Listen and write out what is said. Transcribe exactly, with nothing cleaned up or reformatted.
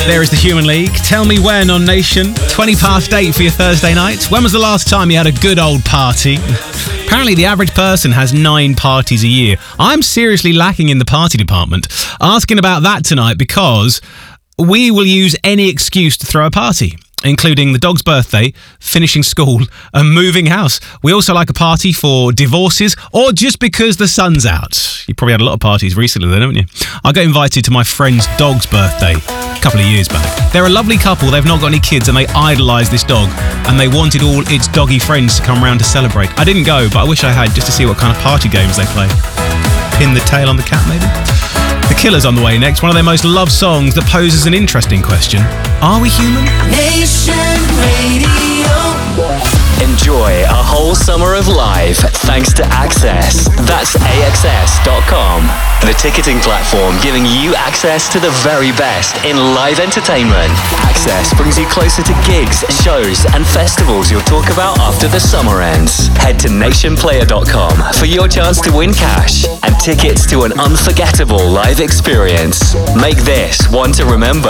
There is the Human League. Tell me when on Nation. twenty past eight for your Thursday night. When was the last time you had a good old party? Apparently the average person has nine parties a year. I'm seriously lacking in the party department. Asking about that tonight because we will use any excuse to throw a party, including the dog's birthday, finishing school, and moving house. We also like a party for divorces or just because the sun's out. You probably had a lot of parties recently then, haven't you? I got invited to my friend's dog's birthday a couple of years back. They're a lovely couple, they've not got any kids, and they idolise this dog, and they wanted all its doggy friends to come round to celebrate. I didn't go, but I wish I had, just to see what kind of party games they play. Pin the tail on the cat, maybe? The Killers on the way next, one of their most loved songs that poses an interesting question. Are we human? Nation Radio. Enjoy a whole summer of live thanks to Access. That's A X S dot com. The ticketing platform giving you access to the very best in live entertainment. Access brings you closer to gigs, shows and festivals you'll talk about after the summer ends. Head to nation player dot com for your chance to win cash and tickets to an unforgettable live experience. Make this one to remember.